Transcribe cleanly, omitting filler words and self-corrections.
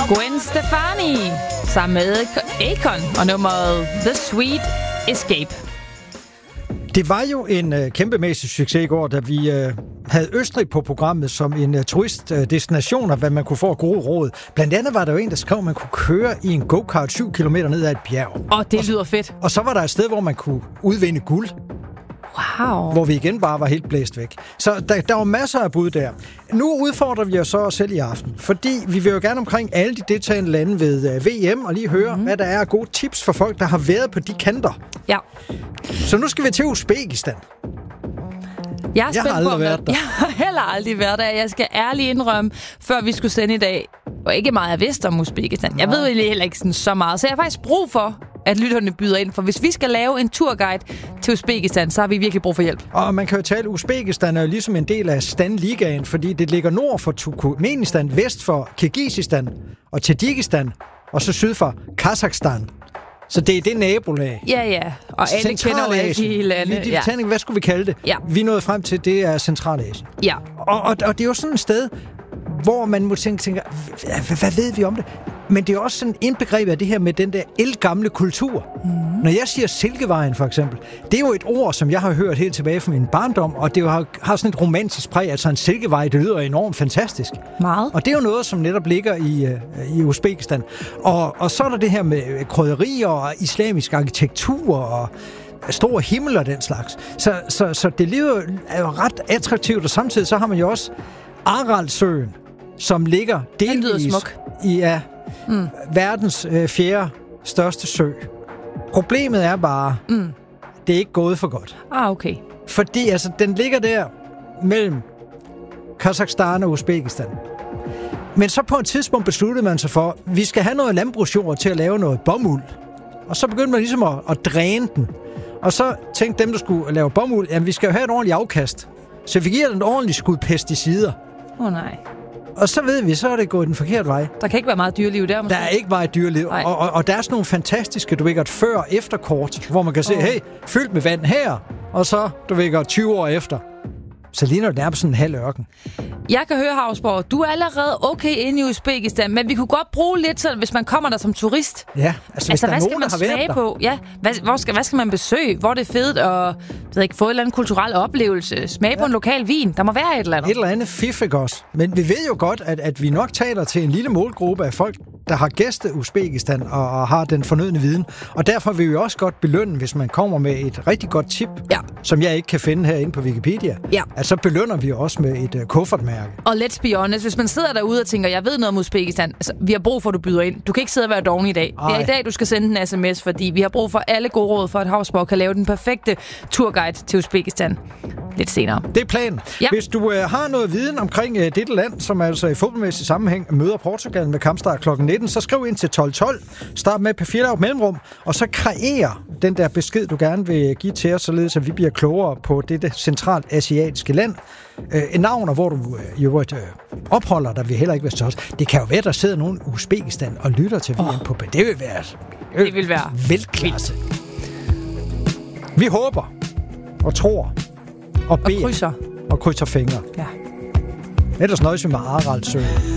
Gwen Stefani sammen med Akon og nummeret The Sweet Escape. Det var jo en kæmpemæssig succes i går, da vi havde Østrig på programmet som en turistdestination, og hvad man kunne få gode råd. Blandt andet var der jo en, der skrev, at man kunne køre i en go-kart 7 kilometer ned ad et bjerg. Det lyder fedt. Og så var der et sted, hvor man kunne udvinde guld. Wow. Hvor vi igen bare var helt blæst væk. Så der var masser af bud der. Nu udfordrer vi os så selv i aften, fordi vi vil jo gerne omkring alle de deltagende lande ved VM og lige høre, hvad der er af gode tips for folk, der har været på de kanter. Ja. Så nu skal vi til Uzbekistan. Jeg har aldrig været der. Jeg har heller aldrig været der. Jeg skal ærligt indrømme, før vi skulle sende i dag, og ikke meget jeg vidste om Uzbekistan. Jeg ved heller ikke sådan så meget, så jeg har faktisk brug for, at lytterne byder ind. For hvis vi skal lave en turguide til Uzbekistan, så har vi virkelig brug for hjælp. Og man kan jo tale, Uzbekistan er jo ligesom en del af Stan-ligaen, fordi det ligger nord for Turkmenistan, vest for Kirgisistan og Tadsjikistan, og så syd for Kazakhstan. Så det er det nabolag. Ja. Og alle kender jo alle de lande. Hvad skulle vi kalde det? Ja. Vi er nået frem til, det er Centralasien. Ja. Og det er jo sådan et sted, hvor man må tænke, hvad ved vi om det? Men det er også sådan indbegrebet af det her med den der ældgamle kultur. Når jeg siger Silkevejen for eksempel, det er jo et ord, som jeg har hørt helt tilbage fra min barndom, og det jo har sådan et romantisk præg, altså en Silkevej, det lyder enormt fantastisk. Meget. Og det er jo noget, som netop ligger i Uzbekistan. Og så er der det her med krydderier og islamisk arkitektur og stor himmel og den slags. Så det liv er jo ret attraktivt, og samtidig så har man jo også Aralsøen, som ligger delvis i verdens fjerde største sø. Problemet er bare, det er ikke gået for godt. Okay. Fordi altså, den ligger der mellem Kazakhstan og Uzbekistan. Men så på et tidspunkt besluttede man sig for, at vi skal have noget landbrugsjord til at lave noget bomuld. Og så begyndte man ligesom at dræne den. Og så tænkte dem, der skulle lave bomuld, at vi skal jo have et ordentligt afkast. Så vi giver den et ordentligt skud pesticider. Nej. Og så ved vi, så er det gået den forkerte vej. Der kan ikke være meget dyreliv der, måske? Der er ikke meget dyreliv. Og der er sådan nogle fantastiske, du ved godt, før- og efterkort, hvor man kan se, hey, fyldt med vand her, og så, du ved godt, 20 år efter. Så ligner det nærmest sådan en halv ørken. Jeg kan høre, Hausborg, du er allerede okay inde i Uzbekistan, men vi kunne godt bruge lidt til, hvis man kommer der som turist. Ja, altså hvis der er nogen, der har været der. På? Ja, hvad skal man besøge? Hvor er det fedt at få et eller andet kulturel oplevelse? Smage på en lokal vin? Der må være et eller andet. Et eller andet fiffig også. Men vi ved jo godt, at vi nok taler til en lille målgruppe af folk, der har gæstet Uzbekistan og har den fornødne viden. Og derfor vil vi også godt belønne, hvis man kommer med et rigtig godt tip, som jeg ikke kan finde herinde på Wikipedia. Ja. Altså belønner vi også med et kuffertmærke. Og let's be honest, hvis man sidder derude og tænker, jeg ved noget om Uzbekistan, altså, vi har brug for, at du byder ind. Du kan ikke sidde og være doven i dag. Det er i dag, du skal sende en sms, fordi vi har brug for alle gode råd for, at Hausborg kan lave den perfekte turguide til Uzbekistan lidt senere. Det er planen. Ja. Hvis du har noget viden omkring dette land, som altså i fodboldmæssig sammenhæng møder Portugal med kampstart kl. 19, så skriv ind til 1212. Start med P4 mellemrum, og så kreer den der besked, du gerne vil give til os, således at vi bliver klogere på dette centralt asiatiske land. En navn, hvor du opholder dig, vil heller ikke være størst. Det kan jo være, der sidder nogen i Uzbekistan og lytter til VM på det vil være velklasse. Vi håber og tror og beder og krydser fingre. Ja. Ellers nøjes vi med Aralsøen.